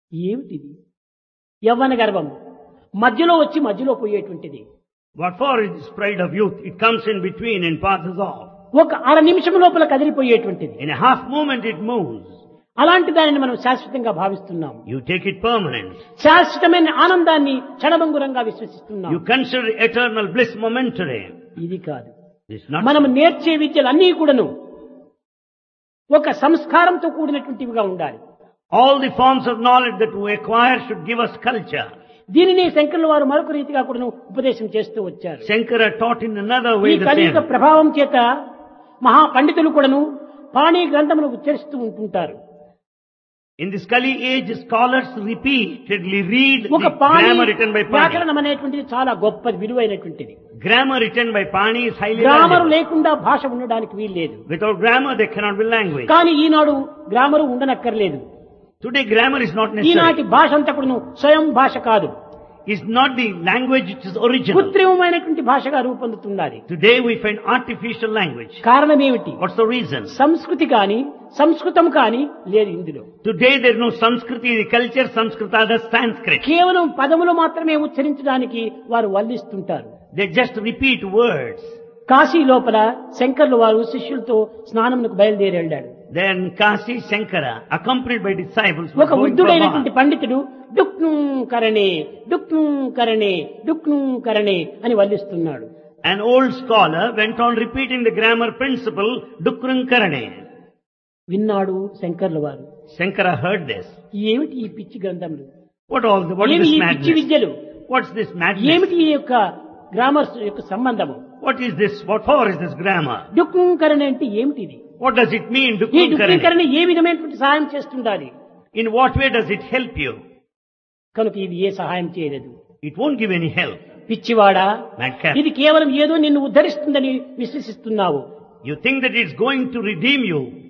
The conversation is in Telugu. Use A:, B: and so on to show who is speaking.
A: ఏమిటిది? యవ్వన గర్వం మధ్యలో వచ్చి మధ్యలో పోయేటువంటిది.
B: What for is this pride of youth? It comes in between and passes off.
A: ఒక అర నిమిషం లోపల కదిలిపోయేటువంటిది.
B: In a half moment it moves.
A: అలాంటి దానిని మనం శాశ్వతంగా భావిస్తున్నాం.
B: You take it permanent.
A: శాశ్వతమైన ఆనందాన్ని క్షణభంగురంగా విశ్వసిస్తున్నాం.
B: You consider eternal bliss momentary.
A: ఇది కాదు.
B: This is not
A: మనం
B: so.
A: నేర్చే విద్యలన్నీ కూడాను ఒక సంస్కారంతో కూడినటువంటివిగా ఉండాలి.
B: All the forms of knowledge that we acquire should give us culture.
A: దీనిని శంకరుల వారు మరొక రీతిగా కూడాను ఉపదేశం చేస్తూ వచ్చారు.
B: Shankara taught in another
A: ఈ
B: way the
A: కలియుగ
B: same.
A: ప్రభావం చేత మహా పండితులు కూడాను పాణి గ్రంథమును ఉచ్చరిస్తూ ఉంటుంటారు.
B: In this Kali age, scholars repeatedly read
A: ఒక
B: the
A: pani
B: grammar written by Pani.
A: వ్యాకరణం అనేటువంటిది చాలా గొప్పది, విలువైనటువంటిది.
B: Grammar written by Pani is highly
A: grammar
B: valuable.
A: లేకుండా భాష ఉండడానికి వీల్లేదు.
B: Without grammar, there cannot be language.
A: కానీ ఈనాడు grammar ఉండనక్కర్లేదు.
B: Today, grammar is not necessary.
A: ఈనాటి భాష అంతా కూడాను స్వయం భాష కాదు,
B: It's not the language which is original.
A: కృత్రిమమైనటువంటి భాషగా రూపొందుతున్నది.
B: Today, we find artificial language.
A: కారణం ఏమిటి?
B: What's the reason?
A: సంస్కృతి కాని సంస్కృతం కాని లేదు ఇందులో.
B: Today, there is no Sanskriti, the culture, Sanskrita, the Sanskrit.
A: కేవలం పదములు మాత్రమే ఉచ్చరించడానికి వారు వల్లిస్తుంటారు.
B: They just repeat words.
A: Kashi లోపల శంకర్లు వారు శిష్యులతో స్నానమునకు బయలుదేరి వెళ్ళాడు.
B: Then Kasi Shankara, accompanied by disciples,
A: ఒక
B: were going for
A: వృద్ధుడైనటువంటి
B: bath.
A: పండితుడు డుక్ను కరణే డుక్ను కరణే డుక్ను కరణే అని వల్లిస్తున్నాడు.
B: An old scholar went on repeating the grammar principle, Dukrung Karane.
A: విన్నాడు శంకర్ల వారు.
B: Shankara heard this.
A: ఏమిటి ఈ పిచ్చి గ్రంథములు?
B: What is
A: ఏమి
B: this
A: ఈ పిచ్చి
B: madness?
A: విద్యలు?
B: What's this madness?
A: ఏమిటి ఈ యొక్క గ్రామర్స్ యొక్క సంబంధము?
B: What is this? What for is this grammar?
A: డుక్ను కరణే అంటే ఏమిటిది?
B: What does it mean,
A: ఈ
B: Dukrung Karane?
A: డుక్నీకరణ ఏ విధమైనటువంటి సహాయం చేస్తుండాలి?
B: In what way does it help you?
A: కనుక ఇది ఏ సహాయం చేయలేదు.
B: It won't give any help.
A: పిచ్చివాడా,
B: Madcap.
A: ఇది కేవలం ఏదో నిన్ను ఉద్ధరిస్తుందని విశ్వసిస్తున్నావు.
B: You think that it's going to redeem you.